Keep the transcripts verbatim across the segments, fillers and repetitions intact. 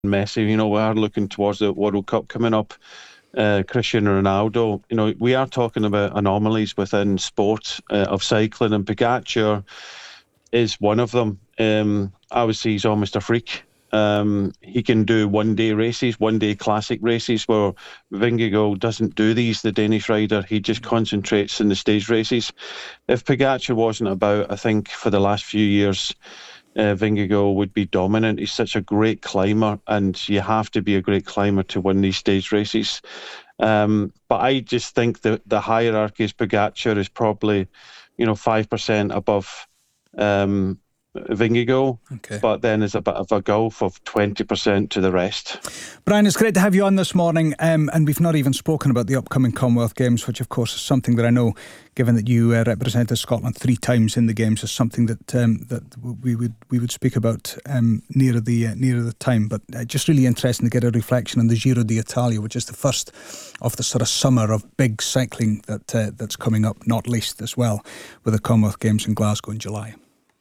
Messi. You know, we are looking towards the World Cup coming up. Uh, Cristiano Ronaldo. You know, we are talking about anomalies within sport uh, of cycling, and Pogacar is one of them. Um, obviously, he's almost a freak. Um, he can do one-day races, one-day classic races, where Vingegaard doesn't do these, the Danish rider. He just concentrates in the stage races. If Pogacar wasn't about, I think for the last few years, uh, Vingegaard would be dominant. He's such a great climber, and you have to be a great climber to win these stage races. Um, but I just think that the hierarchy is Pogacar is probably, you know, five percent above um Vingegaard, okay. But then there's a bit of a gulf of twenty percent to the rest. Brian, it's great to have you on this morning, um, and we've not even spoken about the upcoming Commonwealth Games, which of course is something that I know, given that you uh, represented Scotland three times in the Games, is something that um, that we would we would speak about um, nearer the uh, nearer the time. But uh, just really interesting to get a reflection on the Giro d'Italia, which is the first of the sort of summer of big cycling that uh, that's coming up, not least as well with the Commonwealth Games in Glasgow in July.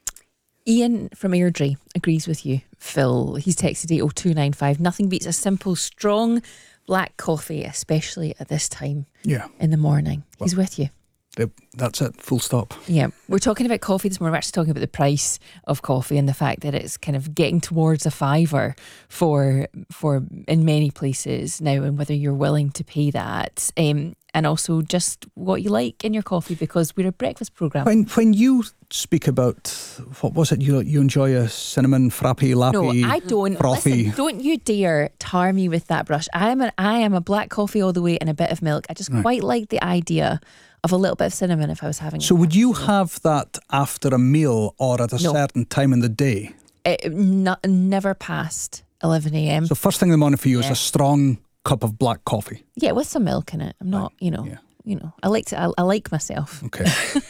Ian from Airdrie agrees with you, Phil. He's texted eight oh two nine five. Nothing beats a simple, strong black coffee, especially at this time yeah. in the morning. Well, he's with you. That's it, full stop. Yeah, we're talking about coffee this morning. We're actually talking about the price of coffee and the fact that it's kind of getting towards a fiver for for in many places now, and whether you're willing to pay that, um, and also just what you like in your coffee, because we're a breakfast programme. When when you speak about, what was it, you you enjoy a cinnamon frappe, latte, no, I don't. frothy. Listen, don't you dare tar me with that brush. I am a, I am a black coffee all the way and a bit of milk. I just right. quite like the idea of a little bit of cinnamon if I was having. So would you have that after a meal or at a no. certain time in the day? It, not, never past eleven a.m. So first thing in the morning for you yeah. is a strong cup of black coffee. Yeah, with some milk in it. I'm not, you know, yeah. you know, I like to, I, I like myself. Okay.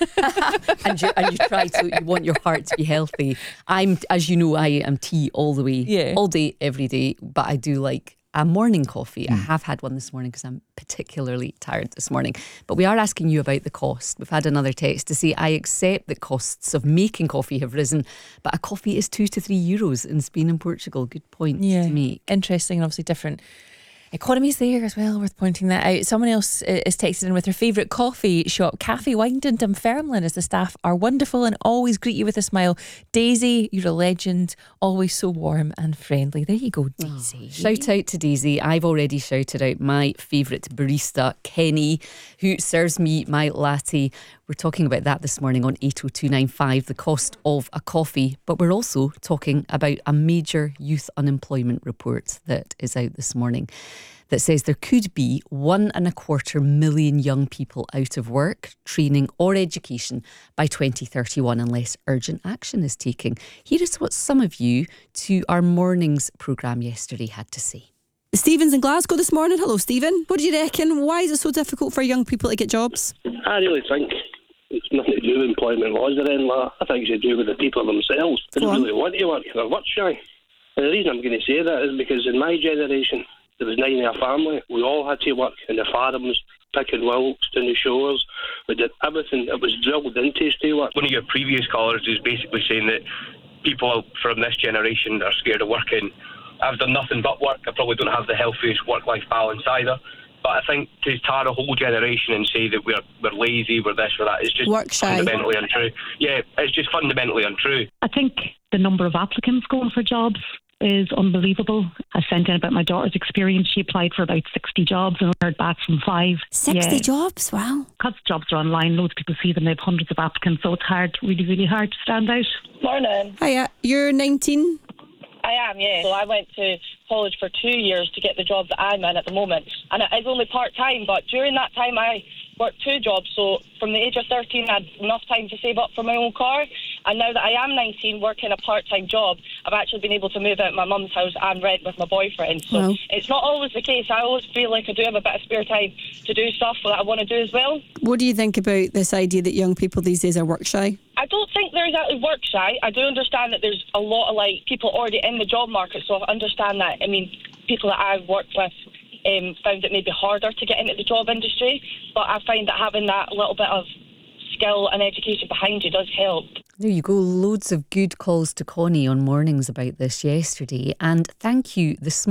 and you and you try to, you want your heart to be healthy. I'm, as you know, I am tea all the way, yeah. all day, every day. But I do like a morning coffee. Mm. I have had one this morning because I'm particularly tired this morning. But we are asking you about the cost. We've had another text to say, I accept that costs of making coffee have risen, but a coffee is two to three euros in Spain and Portugal. Good point yeah. to make. Interesting, and obviously different economies there as well, worth pointing that out. Someone else is texted in with her favourite coffee shop, Cafe Wind in Dunfermline, as the staff are wonderful and always greet you with a smile. Daisy, you're a legend, always so warm and friendly. There you go, Daisy. Oh, shout out to Daisy. I've already shouted out my favourite barista, Kenny, who serves me my latte. We're talking about that this morning on eight oh two nine five, the cost of a coffee. But we're also talking about a major youth unemployment report that is out this morning that says there could be one and a quarter million young people out of work, training or education by twenty thirty-one unless urgent action is taken. Here is what some of you to our morning's programme yesterday had to say. Stephen's in Glasgow this morning. Hello, Stephen. What do you reckon? Why is it so difficult for young people to get jobs? I really think it's nothing to do with employment laws or anything like that. I think it's to do with the people themselves. They don't really want to work. They're work shy. And the reason I'm going to say that is because in my generation, there was nine in our family. We all had to work in the farms, picking wilks, in the shores. We did everything. It was drilled into us to work. One of your previous callers is basically saying that people from this generation are scared of working. I've done nothing but work. I probably don't have the healthiest work-life balance either. But I think to tar a whole generation and say that we're we're lazy, we're this, we're that, is just work shy. Fundamentally untrue. Yeah, it's just fundamentally untrue. I think the number of applicants going for jobs is unbelievable. I sent in about my daughter's experience. She applied for about sixty jobs and heard back from five. sixty yeah. jobs? Wow. Because jobs are online, loads of people see them, they have hundreds of applicants, so it's hard, really, really hard to stand out. Morning. Hiya, you're nineteen? I am, yeah. So I went to college for two years to get the job that I'm in at the moment. And it is only part-time, but during that time I worked two jobs. So from the age of thirteen, I had enough time to save up for my own car. And now that I am nineteen, working a part-time job, I've actually been able to move out of my mum's house and rent with my boyfriend. So wow. It's not always the case. I always feel like I do have a bit of spare time to do stuff that I want to do as well. What do you think about this idea that young people these days are work shy? I don't think they're exactly work shy. I do understand that there's a lot of like people already in the job market, so I understand that. I mean, people that I've worked with um, found it maybe harder to get into the job industry, but I find that having that little bit of skill and education behind you does help. There you go. Loads of good calls to Connie on mornings about this yesterday. And thank you this morning.